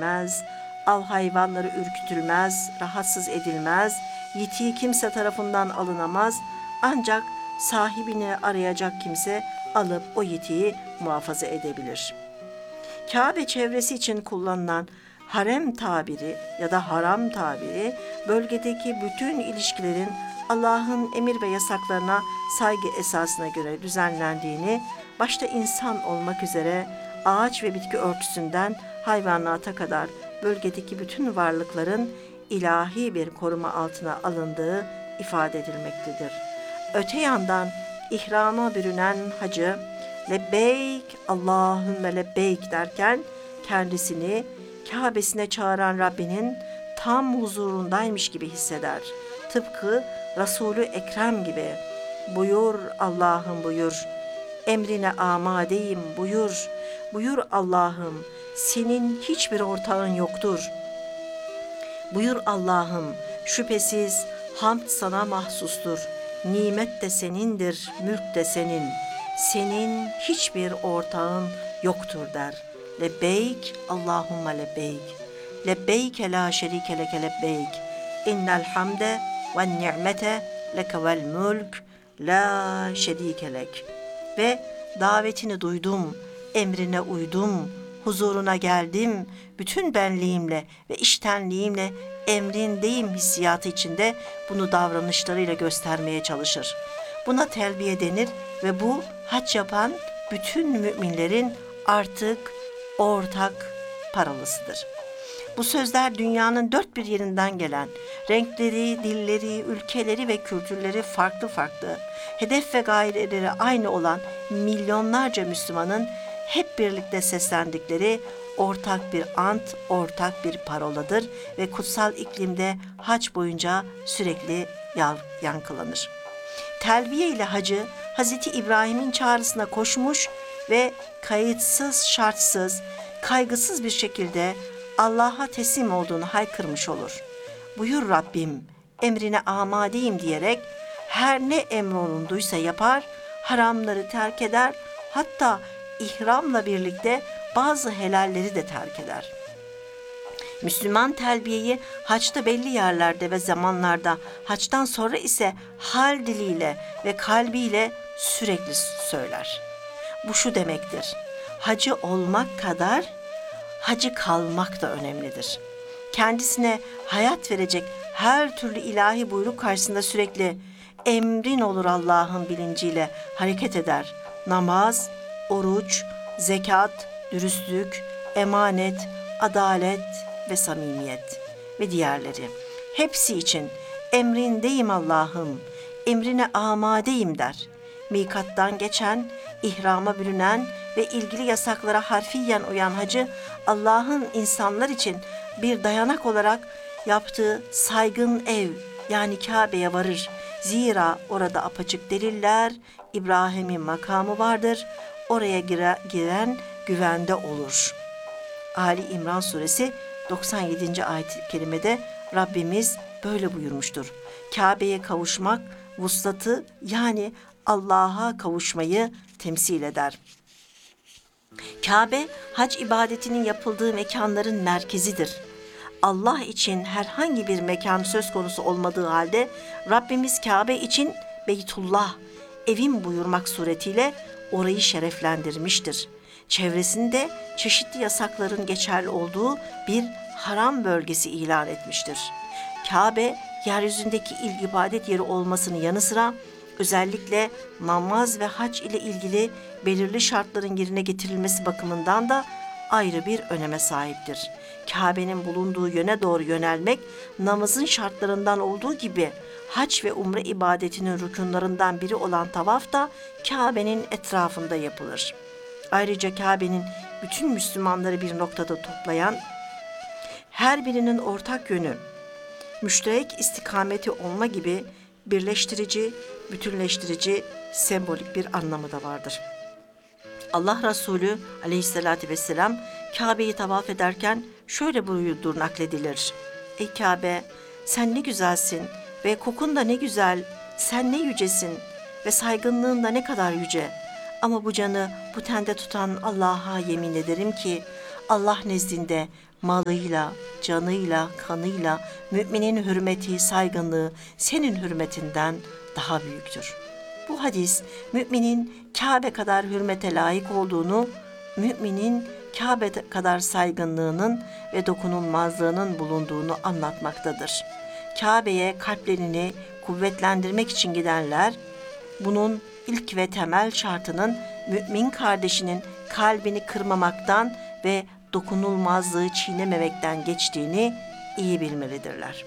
edilmez, av hayvanları ürkütülmez, rahatsız edilmez, yitiği kimse tarafından alınamaz, ancak sahibini arayacak kimse alıp o yitiği muhafaza edebilir. Kabe çevresi için kullanılan harem tabiri ya da haram tabiri, bölgedeki bütün ilişkilerin Allah'ın emir ve yasaklarına saygı esasına göre düzenlendiğini, başta insan olmak üzere ağaç ve bitki örtüsünden hayvanata kadar bölgedeki bütün varlıkların ilahi bir koruma altına alındığı ifade edilmektedir. Öte yandan ihrama bürünen hacı, lebbeyk Allahümme lebbeyk derken kendisini Kabe'sine çağıran Rabbinin tam huzurundaymış gibi hisseder. Tıpkı Resulü Ekrem gibi. Buyur Allah'ım buyur, emrine amadeyim buyur. Buyur Allah'ım, senin hiçbir ortağın yoktur. Buyur Allah'ım, şüphesiz hamd sana mahsustur. Nimet de senindir, mülk de senin. Senin hiçbir ortağın yoktur der. Lebbeyk Allahümme lebbeyk. Lebbeyke la şerike leke lebbeyk. İnnel hamde ve ni'mete leke vel mülk la şerike lek. Ve davetini duydum, emrine uydum, huzuruna geldim, bütün benliğimle ve içtenliğimle emrindeyim hissiyatı içinde bunu davranışlarıyla göstermeye çalışır. Buna telbiye denir ve bu hac yapan bütün müminlerin artık ortak parolasıdır. Bu sözler dünyanın dört bir yerinden gelen, renkleri, dilleri, ülkeleri ve kültürleri farklı farklı, hedef ve gayeleri aynı olan milyonlarca Müslümanın hep birlikte seslendikleri ortak bir ant, ortak bir paroladır ve kutsal iklimde hac boyunca sürekli yankılanır. Telbiye ile hacı, Hazreti İbrahim'in çağrısına koşmuş ve kayıtsız, şartsız, kaygısız bir şekilde Allah'a teslim olduğunu haykırmış olur. Buyur Rabbim, emrine amadeyim diyerek her ne emrolunduysa yapar, haramları terk eder, hatta ihramla birlikte bazı helalleri de terk eder. Müslüman telbiyeyi haçta belli yerlerde ve zamanlarda, haçtan sonra ise hal diliyle ve kalbiyle sürekli söyler. Bu şu demektir: hacı olmak kadar hacı kalmak da önemlidir. Kendisine hayat verecek her türlü ilahi buyruk karşısında sürekli emrin olur Allah'ın bilinciyle hareket eder. Namaz, oruç, zekat, dürüstlük, emanet, adalet ve samimiyet ve diğerleri. Hepsi için emrindeyim Allah'ım, emrine amadeyim der. Mikattan geçen, ihrama bürünen ve ilgili yasaklara harfiyen uyan hacı, Allah'ın insanlar için bir dayanak olarak yaptığı saygın ev yani Kabe'ye varır. Zira orada apaçık deliller, İbrahim'in makamı vardır. Oraya giren güvende olur. Ali İmran suresi 97. ayet-i kerimede Rabbimiz böyle buyurmuştur. Kabe'ye kavuşmak vuslatı yani Allah'a kavuşmayı temsil eder. Kabe, hac ibadetinin yapıldığı mekanların merkezidir. Allah için herhangi bir mekan söz konusu olmadığı halde Rabbimiz Kabe için Beytullah, evim buyurmak suretiyle orayı şereflendirmiştir. Çevresinde çeşitli yasakların geçerli olduğu bir haram bölgesi ilan etmiştir. Kabe, yeryüzündeki ilk ibadet yeri olmasının yanı sıra özellikle namaz ve hac ile ilgili belirli şartların yerine getirilmesi bakımından da ayrı bir öneme sahiptir. Kabe'nin bulunduğu yöne doğru yönelmek, namazın şartlarından olduğu gibi hac ve umre ibadetinin rükunlarından biri olan tavaf da Kabe'nin etrafında yapılır. Ayrıca Kabe'nin bütün Müslümanları bir noktada toplayan, her birinin ortak yönü, müşterek istikameti olma gibi birleştirici, bütünleştirici, sembolik bir anlamı da vardır. Allah Resulü aleyhissalatü vesselam Kabe'yi tavaf ederken şöyle buyurduğu nakledilir. Ey Kabe, sen ne güzelsin ve kokun da ne güzel, sen ne yücesin ve saygınlığın da ne kadar yüce. Ama bu canı bu tende tutan Allah'a yemin ederim ki Allah nezdinde malıyla, canıyla, kanıyla müminin hürmeti, saygınlığı senin hürmetinden daha büyüktür. Bu hadis müminin Kabe kadar hürmete layık olduğunu, müminin Kabe kadar saygınlığının ve dokunulmazlığının bulunduğunu anlatmaktadır. Kabe'ye kalplerini kuvvetlendirmek için gidenler, bunun ilk ve temel şartının mümin kardeşinin kalbini kırmamaktan ve dokunulmazlığı çiğnememekten geçtiğini iyi bilmelidirler.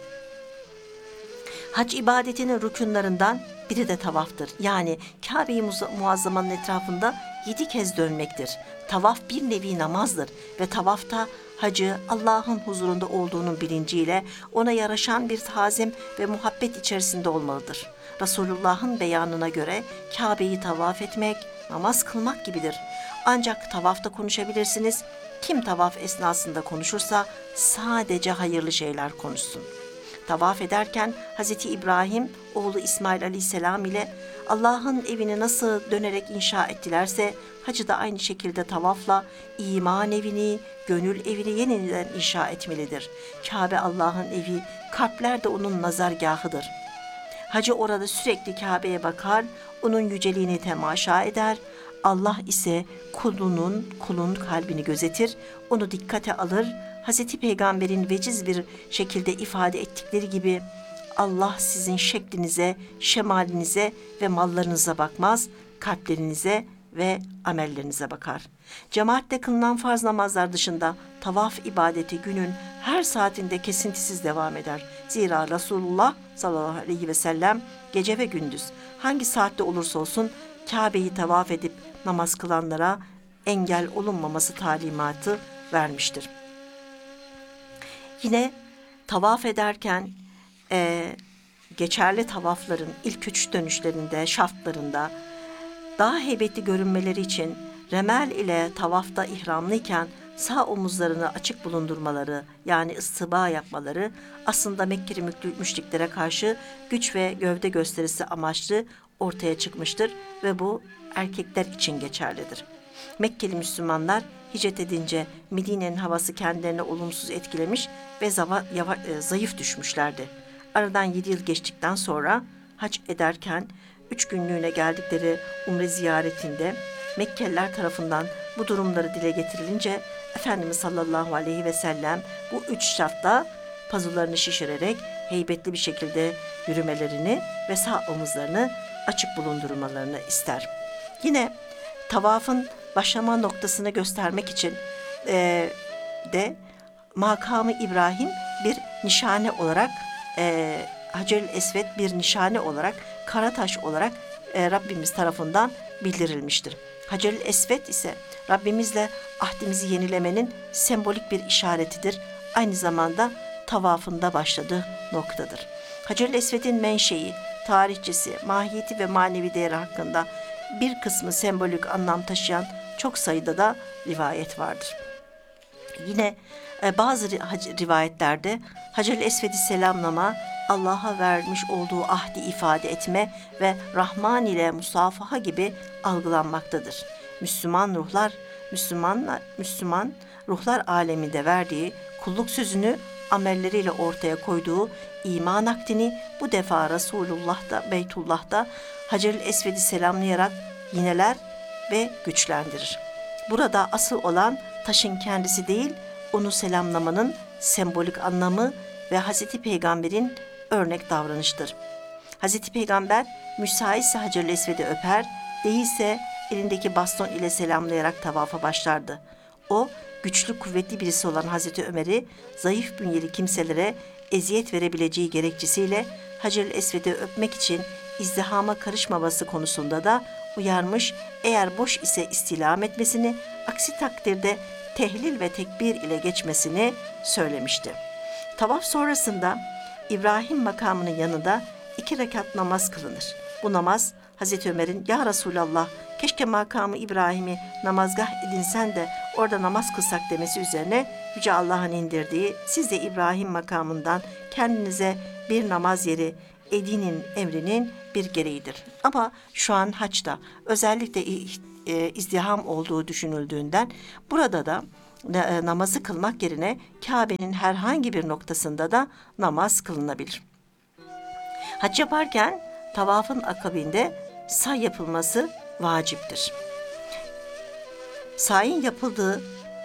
Hac ibadetinin rükünlerinden biri de tavaftır. Yani Kabe-i Muazzama'nın etrafında 7 kez dönmektir. Tavaf bir nevi namazdır ve tavafta hacı Allah'ın huzurunda olduğunun bilinciyle ona yaraşan bir tazim ve muhabbet içerisinde olmalıdır. Resulullah'ın beyanına göre Kabe'yi tavaf etmek, namaz kılmak gibidir. Ancak tavafta konuşabilirsiniz. Kim tavaf esnasında konuşursa sadece hayırlı şeyler konuşsun. Tavaf ederken Hz. İbrahim oğlu İsmail Aleyhisselam ile Allah'ın evini nasıl dönerek inşa ettilerse hacı da aynı şekilde tavafla iman evini, gönül evini yeniden inşa etmelidir. Kabe Allah'ın evi, kalpler de onun nazargahıdır. Hacı orada sürekli Kabe'ye bakar, onun yüceliğini temaşa eder. Allah ise kulun kalbini gözetir, onu dikkate alır. Hazreti Peygamber'in veciz bir şekilde ifade ettikleri gibi Allah sizin şeklinize, şemalinize ve mallarınıza bakmaz, kalplerinize ve amellerinize bakar. Cemaatle kılınan farz namazlar dışında tavaf ibadeti günün her saatinde kesintisiz devam eder. Zira Resulullah sallallahu aleyhi ve sellem gece ve gündüz hangi saatte olursa olsun Kabe'yi tavaf edip namaz kılanlara engel olunmaması talimatı vermiştir. Yine tavaf ederken geçerli tavafların ilk 3 dönüşlerinde, şaftlarında daha heybetli görünmeleri için remel ile tavafta ihramlıyken sağ omuzlarını açık bulundurmaları, yani istıba yapmaları aslında Mekkeli müşriklere karşı güç ve gövde gösterisi amaçlı ortaya çıkmıştır ve bu erkekler için geçerlidir. Mekkeli Müslümanlar hicret edince Medine'nin havası kendilerini olumsuz etkilemiş ve zayıf düşmüşlerdi. Aradan 7 yıl geçtikten sonra hac ederken 3 günlüğüne geldikleri umre ziyaretinde Mekkeliler tarafından bu durumları dile getirilince Efendimiz sallallahu aleyhi ve sellem bu 3 şartta pazularını şişirerek heybetli bir şekilde yürümelerini ve sağ omuzlarını açık bulundurmalarını ister. Yine tavafın başlama noktasını göstermek için de makamı İbrahim bir nişane olarak Hacer-ül Esved bir nişane olarak, Karataş olarak Rabbimiz tarafından bildirilmiştir. Hacer-ül Esved ise Rabbimizle ahdimizi yenilemenin sembolik bir işaretidir. Aynı zamanda tavafında başladığı noktadır. Hacer-ül Esved'in menşei, tarihçesi, mahiyeti ve manevi değeri hakkında bir kısmı sembolik anlam taşıyan çok sayıda da rivayet vardır. Yine bazı rivayetlerde Hacer-ül Esved'i selamlama, Allah'a vermiş olduğu ahdi ifade etme ve Rahman ile musafaha gibi algılanmaktadır. Müslüman ruhlar aleminde verdiği kulluk sözünü amelleriyle ortaya koyduğu iman akdini bu defa Resulullah'ta, Beytullah'ta Hacer-ül Esved'i selamlayarak yineler ve güçlendirir. Burada asıl olan taşın kendisi değil, onu selamlamanın sembolik anlamı ve Hazreti Peygamber'in örnek davranıştır. Hazreti Peygamber müsaitse Hacer-ül Esved'i öper, değilse elindeki baston ile selamlayarak tavafa başlardı. O, güçlü kuvvetli birisi olan Hazreti Ömer'i zayıf bünyeli kimselere eziyet verebileceği gerekçesiyle Hacer-ül Esved'i öpmek için izdihama karışmaması konusunda da uyarmış, eğer boş ise istilam etmesini, aksi takdirde tehlil ve tekbir ile geçmesini söylemişti. Tavaf sonrasında İbrahim makamının yanında 2 rekat namaz kılınır. Bu namaz Hazreti Ömer'in "Ya Resulallah, keşke makamı İbrahim'i namazgah edinsen de orada namaz kılsak" demesi üzerine Yüce Allah'ın indirdiği "Siz de İbrahim makamından kendinize bir namaz yeri edinin" emrinin bir gereğidir. Ama şu an haçta özellikle izdiham olduğu düşünüldüğünden burada da namazı kılmak yerine Kabe'nin herhangi bir noktasında da namaz kılınabilir. Hac yaparken tavafın akabinde say yapılması vaciptir. Sayın yapıldığı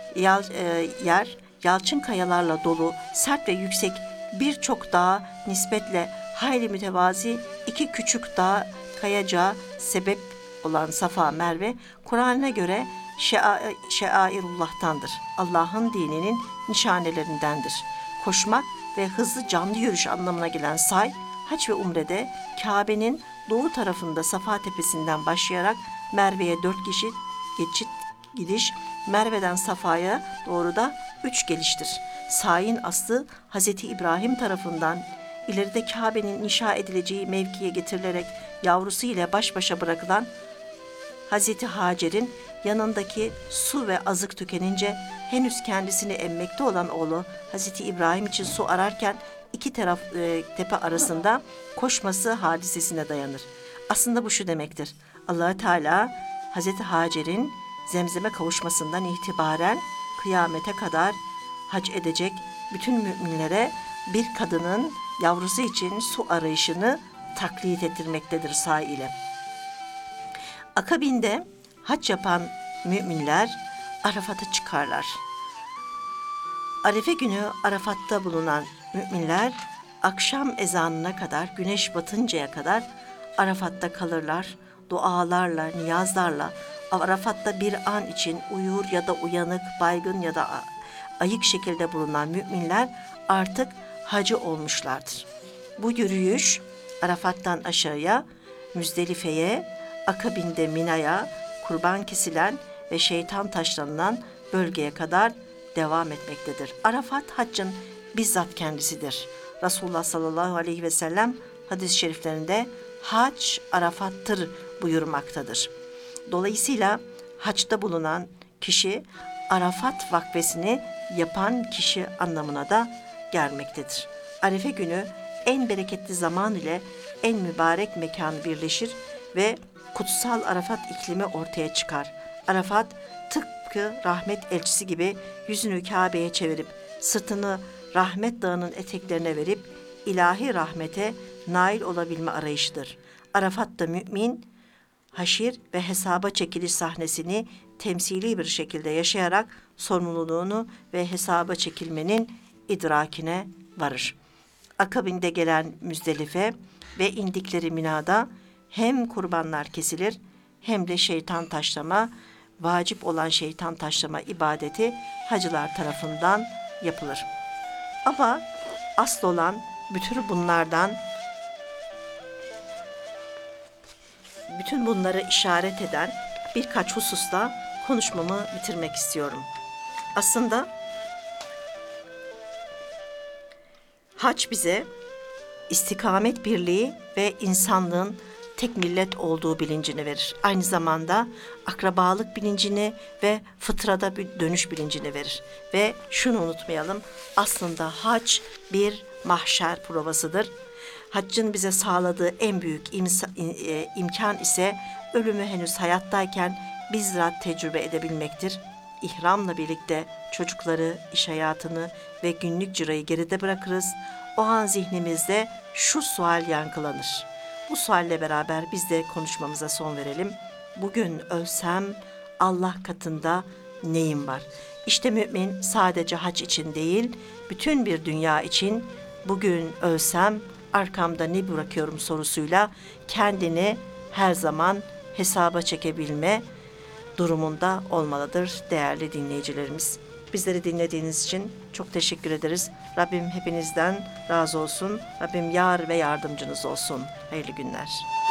yer yalçın kayalarla dolu, sert ve yüksek birçok dağa nispetle hayli mütevazi iki küçük dağ kayacağı sebep olan Safa Merve, Kur'an'a göre şairullah'tandır. Allah'ın dininin nişanelerindendir. Koşmak ve hızlı canlı yürüyüş anlamına gelen say, hac ve umrede Kabe'nin doğu tarafında Safa tepesinden başlayarak Merve'ye 4 geçit gidiş, Merve'den Safa'ya doğru da 3 geliştir. Sayın aslı Hz. İbrahim tarafından ileride Kabe'nin inşa edileceği mevkiye getirilerek yavrusu ile baş başa bırakılan Hz. Hacer'in yanındaki su ve azık tükenince henüz kendisini emmekte olan oğlu Hz. İbrahim için su ararken iki tepe arasında koşması hadisesine dayanır. Aslında bu şu demektir: Allah Teala Hz. Hacer'in Zemzem'e kavuşmasından itibaren kıyamete kadar hac edecek bütün müminlere bir kadının yavrusu için su arayışını taklit ettirmektedir say ile. Akabinde hac yapan müminler Arafat'a çıkarlar. Arefe günü Arafat'ta bulunan müminler akşam ezanına kadar, güneş batıncaya kadar Arafat'ta kalırlar. Dualarla, niyazlarla Arafat'ta bir an için uyur ya da uyanık, baygın ya da ayık şekilde bulunan müminler artık hacı olmuşlardır. Bu yürüyüş Arafat'tan aşağıya, Müzdelife'ye, akabinde Mina'ya, kurban kesilen ve şeytan taşlanılan bölgeye kadar devam etmektedir. Arafat haccın bizzat kendisidir. Resulullah sallallahu aleyhi ve sellem hadis-i şeriflerinde hac Arafat'tır buyurmaktadır. Dolayısıyla haçta bulunan kişi Arafat vakfesini yapan kişi anlamına da gelmektedir. Arefe günü en bereketli zaman ile en mübarek mekanı birleşir ve kutsal Arafat iklimi ortaya çıkar. Arafat tıpkı rahmet elçisi gibi yüzünü Kabe'ye çevirip sırtını rahmet dağının eteklerine verip ilahi rahmete nail olabilme arayışıdır. Arafat'ta mümin, haşir ve hesaba çekiliş sahnesini temsili bir şekilde yaşayarak sorumluluğunu ve hesaba çekilmenin idrakine varır. Akabinde gelen Müzdelife ve indikleri Mina'da hem kurbanlar kesilir hem de şeytan taşlama, vacip olan şeytan taşlama ibadeti hacılar tarafından yapılır. Ama asıl olan bütün bunları işaret eden birkaç hususla konuşmamı bitirmek istiyorum. Aslında hac bize istikamet birliği ve insanlığın tek millet olduğu bilincini verir. Aynı zamanda akrabalık bilincini ve fıtrada bir dönüş bilincini verir. Ve şunu unutmayalım, aslında hac bir mahşer provasıdır. Haccın bize sağladığı en büyük imkan ise ölümü henüz hayattayken bizzat tecrübe edebilmektir. İhramla birlikte çocukları, iş hayatını ve günlük cirayı geride bırakırız. O an zihnimizde şu sual yankılanır. Bu sualle beraber biz de konuşmamıza son verelim. Bugün ölsem Allah katında neyim var? İşte mümin sadece hac için değil, bütün bir dünya için bugün ölsem arkamda ne bırakıyorum sorusuyla kendini her zaman hesaba çekebilme durumunda olmalıdır değerli dinleyicilerimiz. Bizleri dinlediğiniz için çok teşekkür ederiz. Rabbim hepinizden razı olsun. Rabbim yar ve yardımcınız olsun. Hayırlı günler.